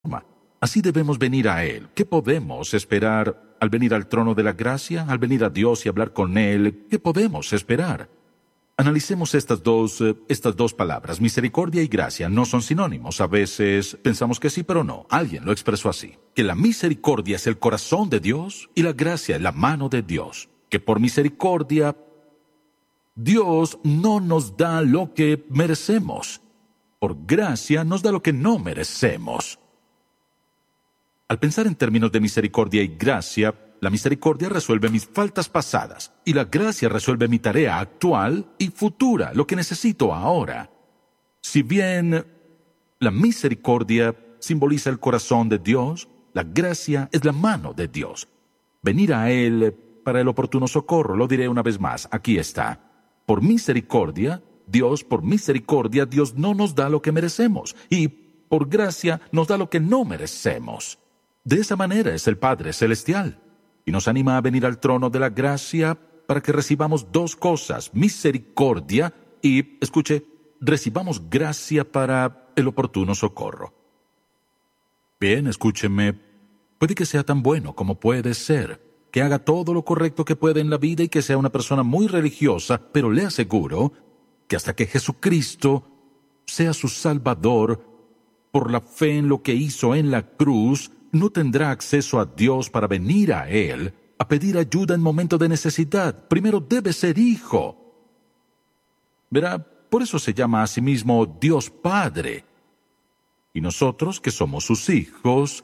Así debemos venir a Él. ¿Qué podemos esperar al venir al trono de la gracia? Al venir a Dios y hablar con Él, ¿qué podemos esperar? Analicemos estas dos palabras. Misericordia y gracia no son sinónimos. A veces pensamos que sí, pero no. Alguien lo expresó así. Que la misericordia es el corazón de Dios y la gracia es la mano de Dios. Que por misericordia, Dios no nos da lo que merecemos. Por gracia nos da lo que no merecemos. Al pensar en términos de misericordia y gracia, la misericordia resuelve mis faltas pasadas y la gracia resuelve mi tarea actual y futura, lo que necesito ahora. Si bien la misericordia simboliza el corazón de Dios, la gracia es la mano de Dios. Venir a Él para el oportuno socorro, lo diré una vez más, aquí está. Por misericordia, Dios no nos da lo que merecemos y por gracia nos da lo que no merecemos. De esa manera es el Padre Celestial. Y nos anima a venir al trono de la gracia para que recibamos dos cosas, misericordia y, recibamos gracia para el oportuno socorro. Bien, escúcheme, puede que sea tan bueno como puede ser, que haga todo lo correcto que puede en la vida y que sea una persona muy religiosa, pero le aseguro que hasta que Jesucristo sea su Salvador, por la fe en lo que hizo en la cruz, no tendrá acceso a Dios para venir a Él, a pedir ayuda en momento de necesidad. Primero debe ser hijo. Verá, por eso se llama a sí mismo Dios Padre. Y nosotros, que somos sus hijos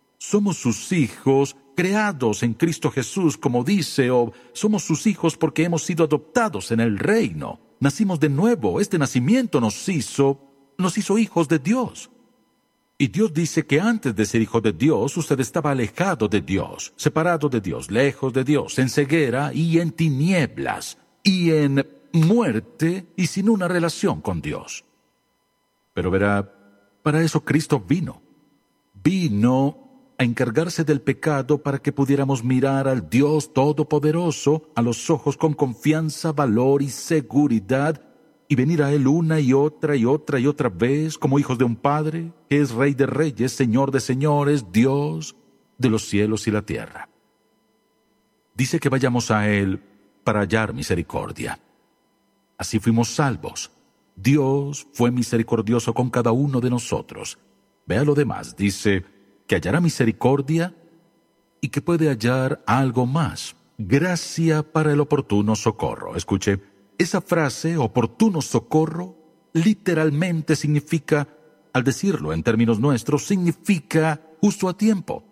creados en Cristo Jesús, como dice, o somos sus hijos porque hemos sido adoptados en el reino. Nacimos de nuevo. Este nacimiento nos hizo hijos de Dios. Y Dios dice que antes de ser hijo de Dios, usted estaba alejado de Dios, separado de Dios, lejos de Dios, en ceguera y en tinieblas, y en muerte y sin una relación con Dios. Pero verá, para eso Cristo vino. Vino a encargarse del pecado para que pudiéramos mirar al Dios Todopoderoso a los ojos con confianza, valor y seguridad, y venir a Él una y otra vez como hijos de un Padre, que es Rey de Reyes, Señor de Señores, Dios de los cielos y la tierra. Dice que vayamos a Él para hallar misericordia. Así fuimos salvos. Dios fue misericordioso con cada uno de nosotros. Vea lo demás, dice que hallará misericordia y que puede hallar algo más. Gracia para el oportuno socorro. Escuche, esa frase, oportuno socorro, literalmente significa, al decirlo en términos nuestros, significa justo a tiempo.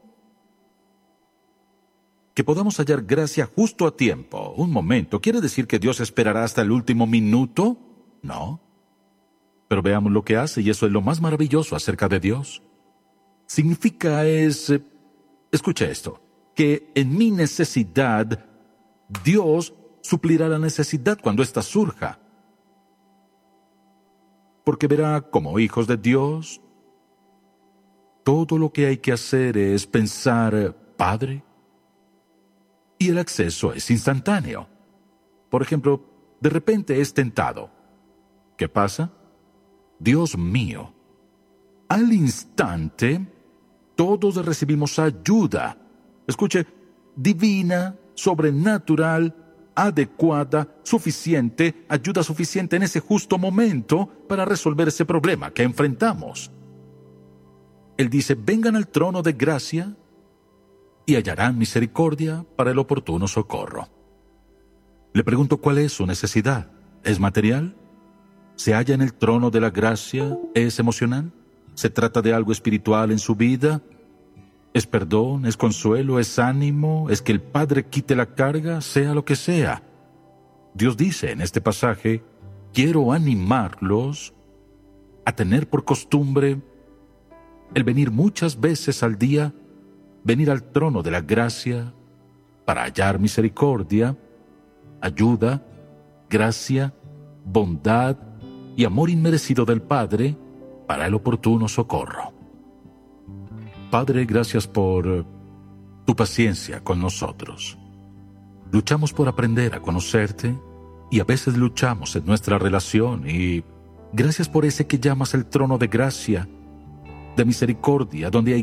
Que podamos hallar gracia justo a tiempo. Un momento, ¿quiere decir que Dios esperará hasta el último minuto? No. Pero veamos lo que hace, y eso es lo más maravilloso acerca de Dios. Significa escuche esto, que en mi necesidad, Dios suplirá la necesidad cuando ésta surja. Porque verá, como hijos de Dios, todo lo que hay que hacer es pensar, Padre, y el acceso es instantáneo. Por ejemplo, de repente es tentado. ¿Qué pasa? Dios mío. Al instante, todos recibimos ayuda. Escuche, divina, sobrenatural, adecuada, suficiente, ayuda suficiente en ese justo momento para resolver ese problema que enfrentamos. Él dice, vengan al trono de gracia y hallarán misericordia para el oportuno socorro. Le pregunto, ¿cuál es su necesidad? ¿Es material? ¿Se halla en el trono de la gracia? ¿Es emocional? ¿Se trata de algo espiritual en su vida? ¿Es perdón? ¿Es consuelo? ¿Es ánimo? ¿Es que el Padre quite la carga? Sea lo que sea. Dios dice en este pasaje, quiero animarlos a tener por costumbre el venir muchas veces al día, venir al trono de la gracia para hallar misericordia, ayuda, gracia, bondad y amor inmerecido del Padre para el oportuno socorro. Padre, gracias por tu paciencia con nosotros. Luchamos por aprender a conocerte y a veces luchamos en nuestra relación y gracias por ese que llamas el trono de gracia de misericordia, donde hay